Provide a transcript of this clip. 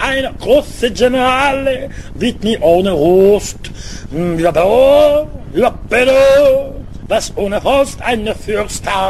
eine große Generale wird nie ohne Rost. Ja, bitte, was ohne Rost eine Fürst